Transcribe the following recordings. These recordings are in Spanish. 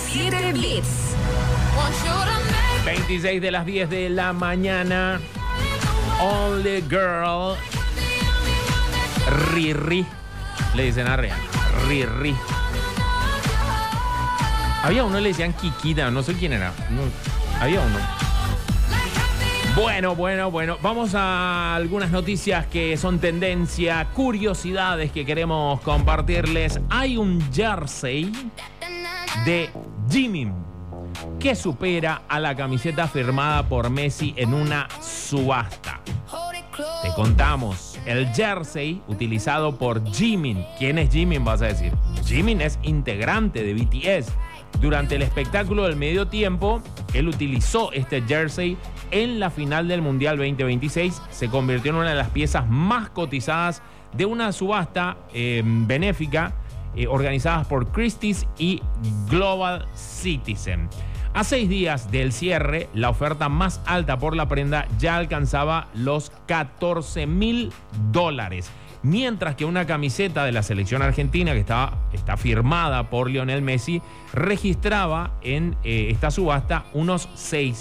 97 Bits. 26 de las 10 de la mañana. Only Girl. Riri. Le dicen a Rihanna. Riri. Había uno, le decían Kikida, no sé quién era. No, había uno. Bueno. Vamos a algunas noticias que son tendencia, curiosidades que queremos compartirles. Hay un jersey de Jimin que supera a la camiseta firmada por Messi en una subasta. Te contamos, el jersey utilizado por Jimin. ¿Quién es Jimin, vas a decir? Jimin es integrante de BTS. Durante el espectáculo del medio tiempo, él utilizó este jersey en la final del Mundial 2026. Se convirtió en una de las piezas más cotizadas de una subasta benéfica organizadas por Christie's y Global Citizen. A 6 días del cierre, la oferta más alta por la prenda ya alcanzaba los $14,000. Mientras que una camiseta de la selección argentina que está firmada por Lionel Messi registraba en esta subasta unos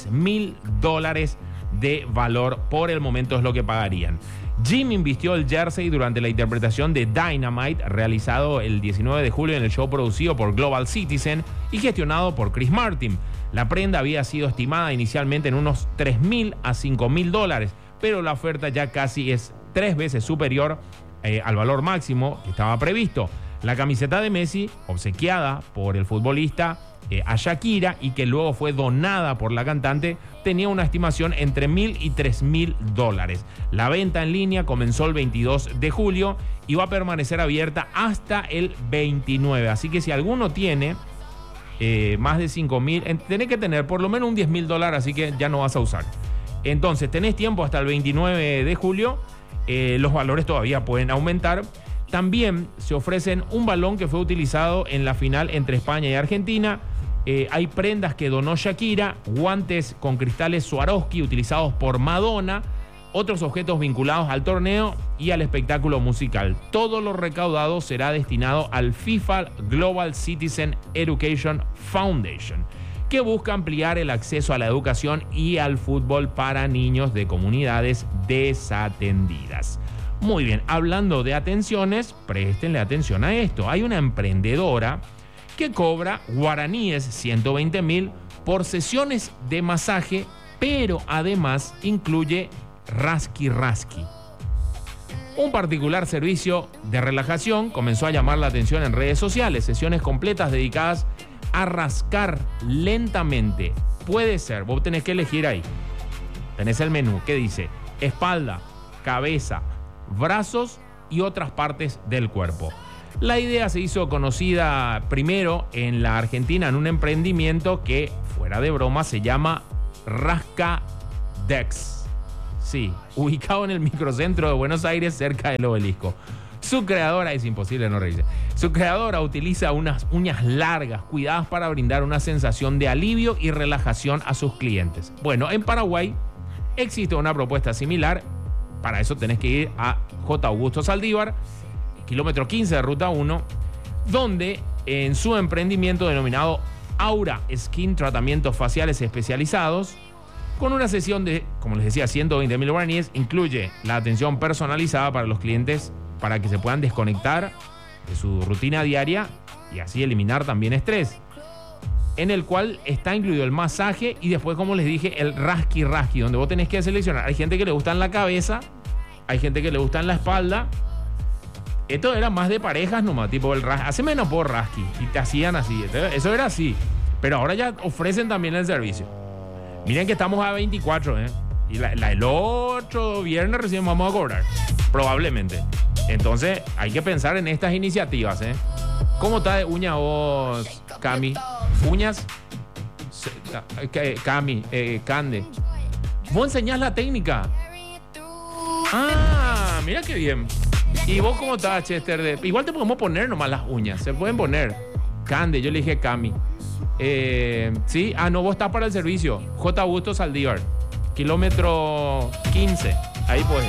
$6,000 de valor. Por el momento es lo que pagarían. Jimin vistió el jersey durante la interpretación de Dynamite, realizado el 19 de julio en el show producido por Global Citizen y gestionado por Chris Martin. La prenda había sido estimada inicialmente en unos $3,000 a $5,000, pero la oferta ya casi es 3 veces superior al valor máximo que estaba previsto. La camiseta de Messi, obsequiada por el futbolista a Shakira y que luego fue donada por la cantante, tenía una estimación entre $1,000 y $3,000. La venta en línea comenzó el 22 de julio y va a permanecer abierta hasta el 29. Así que si alguno tiene más de 5,000, tenés que tener por lo menos un $10,000, así que ya no vas a usar. Entonces tenés tiempo hasta el 29 de julio. Los valores todavía pueden aumentar. También se ofrecen un balón que fue utilizado en la final entre España y Argentina. Hay prendas que donó Shakira, guantes con cristales Swarovski utilizados por Madonna, otros objetos vinculados al torneo y al espectáculo musical. Todo lo recaudado será destinado al FIFA Global Citizen Education Foundation, que busca ampliar el acceso a la educación y al fútbol para niños de comunidades desatendidas. Muy bien, hablando de atenciones, préstenle atención a esto. Hay una emprendedora que cobra guaraníes 120,000 por sesiones de masaje, pero además incluye Raski Raski. Un particular servicio de relajación comenzó a llamar la atención en redes sociales. Sesiones completas dedicadas a rascar lentamente. Puede ser, vos tenés que elegir ahí. Tenés el menú que dice espalda, cabeza, brazos y otras partes del cuerpo. La idea se hizo conocida primero en la Argentina en un emprendimiento que, fuera de broma, se llama Rasca Dex. Sí, ubicado en el microcentro de Buenos Aires, cerca del Obelisco. Su creadora, es imposible no reírse, su creadora utiliza unas uñas largas, cuidadas para brindar una sensación de alivio y relajación a sus clientes. Bueno, en Paraguay existe una propuesta similar. Para eso tenés que ir a J. Augusto Saldívar, kilómetro 15 de Ruta 1, donde en su emprendimiento denominado Aura Skin, tratamientos faciales especializados, con una sesión de, como les decía, 120,000 guaraníes, incluye la atención personalizada para los clientes para que se puedan desconectar de su rutina diaria y así eliminar también estrés, en el cual está incluido el masaje y después, como les dije, el Raski Raski, donde vos tenés que seleccionar. Hay gente que le gusta en la cabeza, hay gente que le gusta en la espalda. Esto era más de parejas nomás, tipo el Raski. Hace menos por Raski y te hacían así. Eso era así. Pero ahora ya ofrecen también el servicio. Miren que estamos a 24, y el otro viernes recién vamos a cobrar, probablemente. Entonces hay que pensar en estas iniciativas, ¿Cómo está de uña vos, Cami? ¿Uñas? Cami, Cande. ¿Vos enseñás la técnica? Ah, mira qué bien. ¿Y vos cómo estás, Chester? Igual te podemos poner nomás las uñas. Se pueden poner. Cande, yo le dije Cami. Sí, no, vos estás para el servicio. J. Augusto Saldívar, kilómetro 15. Ahí puedes ir.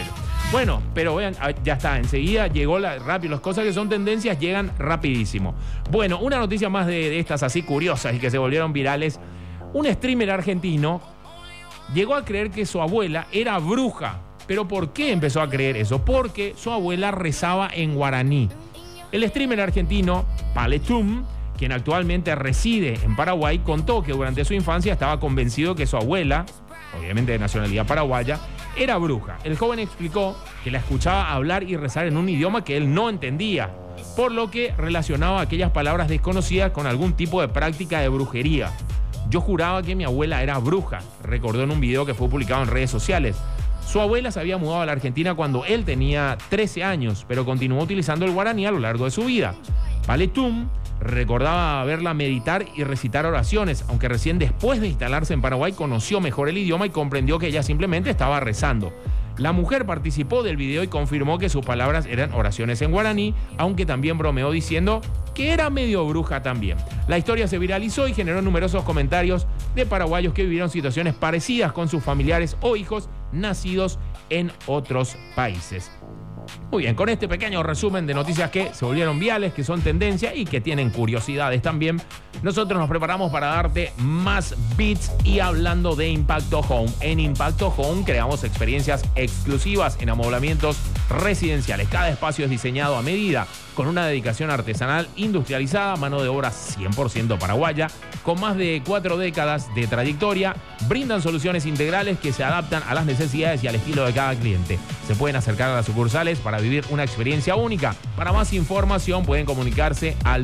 Bueno, pero vean, ya está, enseguida llegó rápido. Las cosas que son tendencias llegan rapidísimo. Bueno, una noticia más de estas así curiosas y que se volvieron virales. Un streamer argentino llegó a creer que su abuela era bruja. ¿Pero por qué empezó a creer eso? Porque su abuela rezaba en guaraní. El streamer argentino Paletum, quien actualmente reside en Paraguay, contó que durante su infancia estaba convencido que su abuela, obviamente de nacionalidad paraguaya, era bruja. El joven explicó que la escuchaba hablar y rezar en un idioma que él no entendía, por lo que relacionaba aquellas palabras desconocidas con algún tipo de práctica de brujería. Yo juraba que mi abuela era bruja, recordó en un video que fue publicado en redes sociales. Su abuela se había mudado a la Argentina cuando él tenía 13 años, pero continuó utilizando el guaraní a lo largo de su vida. Paletum recordaba verla meditar y recitar oraciones, aunque recién después de instalarse en Paraguay conoció mejor el idioma y comprendió que ella simplemente estaba rezando. La mujer participó del video y confirmó que sus palabras eran oraciones en guaraní, aunque también bromeó diciendo que era medio bruja también. La historia se viralizó y generó numerosos comentarios de paraguayos que vivieron situaciones parecidas con sus familiares o hijos nacidos en otros países. Muy bien, con este pequeño resumen de noticias que se volvieron virales, que son tendencia y que tienen curiosidades también, nosotros nos preparamos para darte más beats y hablando de Impacto Home. En Impacto Home creamos experiencias exclusivas en amoblamientos residenciales. Cada espacio es diseñado a medida, con una dedicación artesanal industrializada, mano de obra 100% paraguaya, con más de 4 décadas de trayectoria, brindan soluciones integrales que se adaptan a las necesidades y al estilo de cada cliente. Se pueden acercar a las sucursales para vivir una experiencia única. Para más información pueden comunicarse al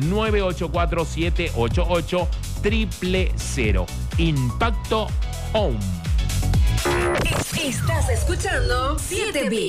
984-788-000. Impacto Home. Estás escuchando 7 Bits.